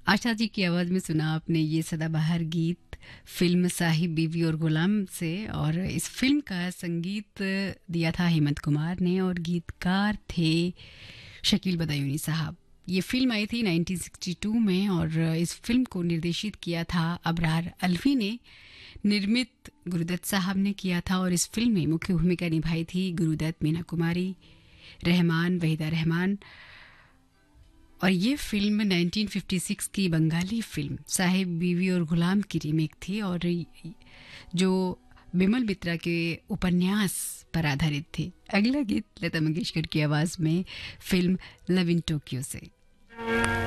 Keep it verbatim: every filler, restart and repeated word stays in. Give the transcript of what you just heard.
आशा जी की आवाज़ में सुना आपने ये सदाबहार गीत फिल्म साहिब बीवी और गुलाम से। और इस फिल्म का संगीत दिया था हेमंत कुमार ने और गीतकार थे शकील बदायूनी साहब। ये फिल्म आई थी नाइनटीन सिक्सटी टू में और इस फिल्म को निर्देशित किया था अबरार अलवी ने। निर्मित गुरुदत्त साहब ने किया था और इस फिल्म में मुख्य भूमिका निभाई थी गुरुदत्त, मीना कुमारी, रहमान, वहीदा रहमान। और ये फिल्म नाइनटीन फिफ्टी सिक्स की बंगाली फिल्म साहिब बीवी और गुलाम की रीमेक थी और जो बिमल मित्रा के उपन्यास पर आधारित थी। अगला गीत लता मंगेशकर की आवाज़ में फिल्म लव इन टोक्यो से।